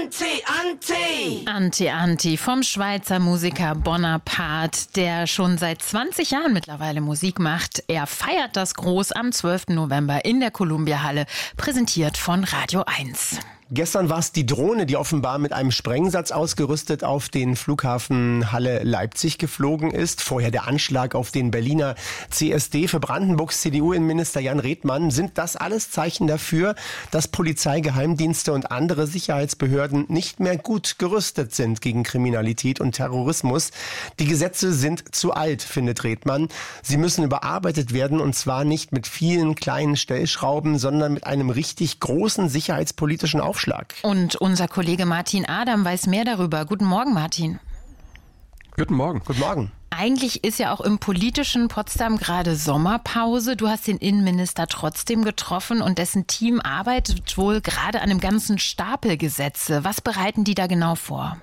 Anti vom Schweizer Musiker Bonaparte, der schon seit 20 Jahren mittlerweile Musik macht. Er feiert das groß am 12. November in der Columbia-Halle, präsentiert von Radio 1. Gestern war es die Drohne, die offenbar mit einem Sprengsatz ausgerüstet auf den Flughafen Halle-Leipzig geflogen ist. Vorher der Anschlag auf den Berliner CSD. Für Brandenburgs CDU-Innenminister Jan Redmann sind das alles Zeichen dafür, dass Polizei, Geheimdienste und andere Sicherheitsbehörden nicht mehr gut gerüstet sind gegen Kriminalität und Terrorismus. Die Gesetze sind zu alt, findet Redmann. Sie müssen überarbeitet werden, und zwar nicht mit vielen kleinen Stellschrauben, sondern mit einem richtig großen sicherheitspolitischen Aufschlag. Und unser Kollege Martin Adam weiß mehr darüber. Guten Morgen, Martin. Guten Morgen. Guten Morgen. Eigentlich ist ja auch im politischen Potsdam gerade Sommerpause. Du hast den Innenminister trotzdem getroffen und dessen Team arbeitet wohl gerade an einem ganzen Stapel Gesetze. Was bereiten die da genau vor?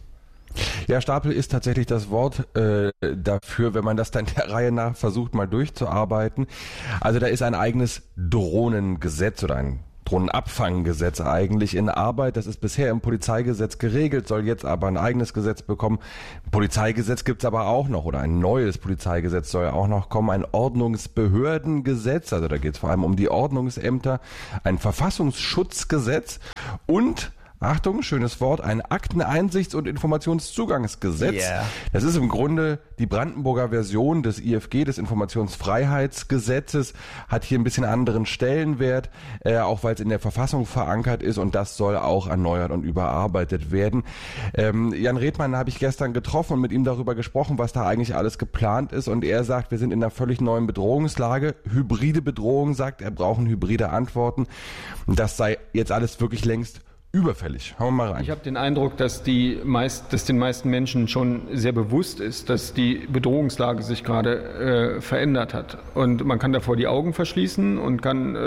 Ja, Stapel ist tatsächlich das Wort dafür, wenn man das dann der Reihe nach versucht, mal durchzuarbeiten. Also da ist ein eigenes Drohnengesetz oder ein Drohnenabfanggesetz eigentlich in Arbeit. Das ist bisher im Polizeigesetz geregelt, soll jetzt aber ein eigenes Gesetz bekommen. Ein Polizeigesetz gibt's aber auch noch, oder ein neues Polizeigesetz soll auch noch kommen. Ein Ordnungsbehördengesetz, also da geht's vor allem um die Ordnungsämter. Ein Verfassungsschutzgesetz und Achtung, schönes Wort, ein Akteneinsichts- und Informationszugangsgesetz. Yeah. Das ist im Grunde die Brandenburger Version des IFG, des Informationsfreiheitsgesetzes, hat hier ein bisschen anderen Stellenwert, auch weil es in der Verfassung verankert ist, und das soll auch erneuert und überarbeitet werden. Jan Redmann habe ich gestern getroffen und mit ihm darüber gesprochen, was da eigentlich alles geplant ist, und er sagt, wir sind in einer völlig neuen Bedrohungslage. Hybride Bedrohung, sagt er, brauchen hybride Antworten. Und das sei jetzt alles wirklich längst überfällig. Hauen wir mal rein. Ich habe den Eindruck, dass den meisten Menschen schon sehr bewusst ist, dass die Bedrohungslage sich gerade verändert hat. Und man kann davor die Augen verschließen und kann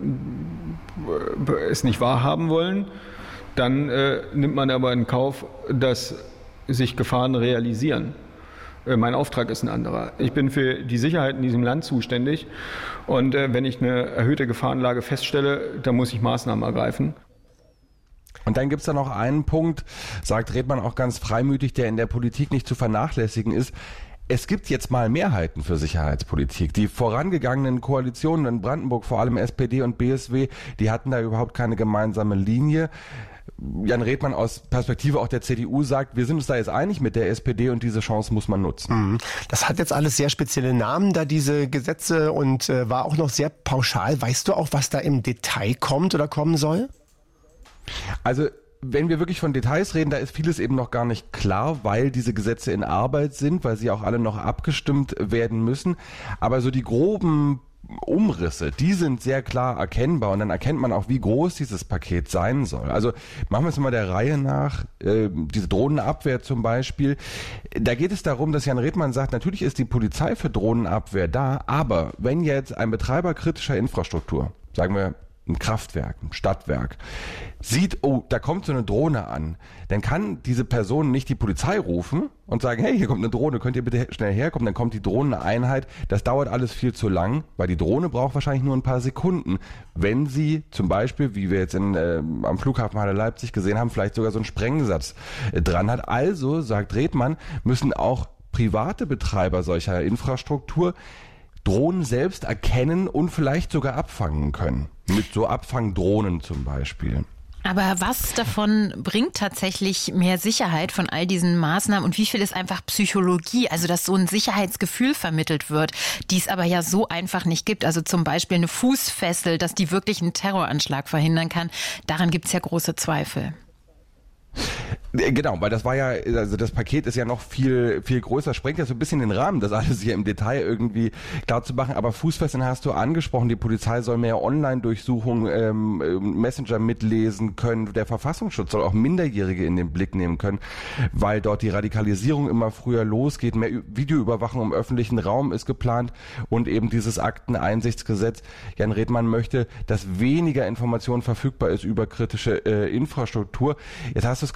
es nicht wahrhaben wollen. Dann nimmt man aber in Kauf, dass sich Gefahren realisieren. Mein Auftrag ist ein anderer. Ich bin für die Sicherheit in diesem Land zuständig. Und wenn ich eine erhöhte Gefahrenlage feststelle, dann muss ich Maßnahmen ergreifen. Und dann gibt's da noch einen Punkt, sagt Redmann auch ganz freimütig, der in der Politik nicht zu vernachlässigen ist. Es gibt jetzt mal Mehrheiten für Sicherheitspolitik. Die vorangegangenen Koalitionen in Brandenburg, vor allem SPD und BSW, die hatten da überhaupt keine gemeinsame Linie. Jan Redmann aus Perspektive auch der CDU sagt, wir sind uns da jetzt einig mit der SPD und diese Chance muss man nutzen. Das hat jetzt alles sehr spezielle Namen, da diese Gesetze, und war auch noch sehr pauschal. Weißt du auch, was da im Detail kommt oder kommen soll? Also wenn wir wirklich von Details reden, da ist vieles eben noch gar nicht klar, weil diese Gesetze in Arbeit sind, weil sie auch alle noch abgestimmt werden müssen. Aber so die groben Umrisse, die sind sehr klar erkennbar, und dann erkennt man auch, wie groß dieses Paket sein soll. Also machen wir es mal der Reihe nach. Diese Drohnenabwehr zum Beispiel. Da geht es darum, dass Jan Redmann sagt, natürlich ist die Polizei für Drohnenabwehr da, aber wenn jetzt ein Betreiber kritischer Infrastruktur, sagen wir ein Kraftwerk, ein Stadtwerk, sieht, oh, da kommt so eine Drohne an, dann kann diese Person nicht die Polizei rufen und sagen, hey, hier kommt eine Drohne, könnt ihr bitte schnell herkommen, dann kommt die Drohneneinheit. Das dauert alles viel zu lang, weil die Drohne braucht wahrscheinlich nur ein paar Sekunden, wenn sie zum Beispiel, wie wir jetzt am Flughafen Halle-Leipzig gesehen haben, vielleicht sogar so einen Sprengsatz dran hat. Also, sagt Redmann, müssen auch private Betreiber solcher Infrastruktur Drohnen selbst erkennen und vielleicht sogar abfangen können. Mit so Abfangdrohnen zum Beispiel. Aber was davon bringt tatsächlich mehr Sicherheit von all diesen Maßnahmen, und wie viel ist einfach Psychologie, also dass so ein Sicherheitsgefühl vermittelt wird, die es aber ja so einfach nicht gibt. Also zum Beispiel eine Fußfessel, dass die wirklich einen Terroranschlag verhindern kann, daran gibt es ja große Zweifel. Genau, weil das war ja, also das Paket ist ja noch viel größer, sprengt ja so ein bisschen den Rahmen, das alles hier im Detail irgendwie klar zu machen. Aber Fußfesseln hast du angesprochen, die Polizei soll mehr Online-Durchsuchungen, Messenger mitlesen können, der Verfassungsschutz soll auch Minderjährige in den Blick nehmen können, weil dort die Radikalisierung immer früher losgeht, mehr Videoüberwachung im öffentlichen Raum ist geplant und eben dieses Akteneinsichtsgesetz. Jan Redmann möchte, dass weniger Information verfügbar ist über kritische Infrastruktur. Jetzt hast du es gesagt,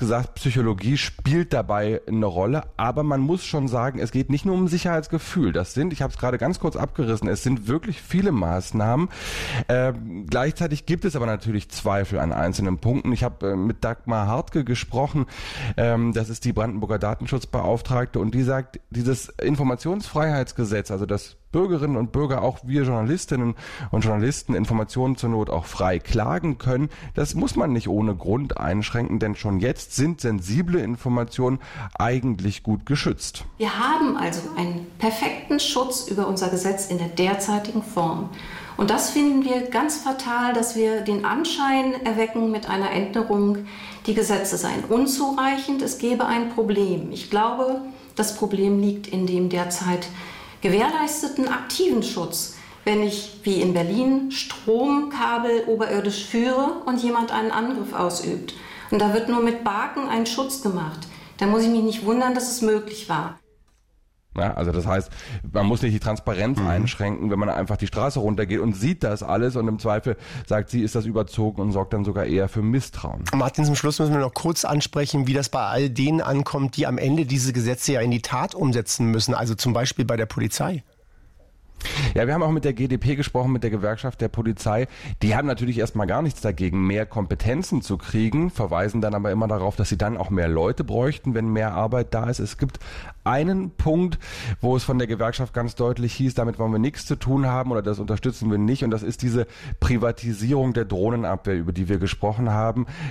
Psychologie spielt dabei eine Rolle, aber man muss schon sagen, es geht nicht nur um Sicherheitsgefühl. Ich habe es gerade ganz kurz abgerissen, es sind wirklich viele Maßnahmen. Gleichzeitig gibt es aber natürlich Zweifel an einzelnen Punkten. Ich habe mit Dagmar Hartke gesprochen, das ist die Brandenburger Datenschutzbeauftragte, und die sagt, dieses Informationsfreiheitsgesetz, also das Bürgerinnen und Bürger, auch wir Journalistinnen und Journalisten, Informationen zur Not auch frei klagen können, das muss man nicht ohne Grund einschränken, denn schon jetzt sind sensible Informationen eigentlich gut geschützt. Wir haben also einen perfekten Schutz über unser Gesetz in der derzeitigen Form. Und das finden wir ganz fatal, dass wir den Anschein erwecken mit einer Änderung, die Gesetze seien unzureichend, es gäbe ein Problem. Ich glaube, das Problem liegt in dem derzeit gewährleisteten aktiven Schutz, wenn ich, wie in Berlin, Stromkabel oberirdisch führe und jemand einen Angriff ausübt. Und da wird nur mit Baken ein Schutz gemacht. Da muss ich mich nicht wundern, dass es möglich war. Ja, also das heißt, man muss nicht die Transparenz einschränken, wenn man einfach die Straße runtergeht und sieht das alles, und im Zweifel sagt sie, ist das überzogen und sorgt dann sogar eher für Misstrauen. Martin, zum Schluss müssen wir noch kurz ansprechen, wie das bei all denen ankommt, die am Ende diese Gesetze ja in die Tat umsetzen müssen, also zum Beispiel bei der Polizei. Ja, wir haben auch mit der GdP gesprochen, mit der Gewerkschaft der Polizei. Die haben natürlich erstmal gar nichts dagegen, mehr Kompetenzen zu kriegen, verweisen dann aber immer darauf, dass sie dann auch mehr Leute bräuchten, wenn mehr Arbeit da ist. Es gibt einen Punkt, wo es von der Gewerkschaft ganz deutlich hieß, damit wollen wir nichts zu tun haben oder das unterstützen wir nicht, und das ist diese Privatisierung der Drohnenabwehr, über die wir gesprochen haben.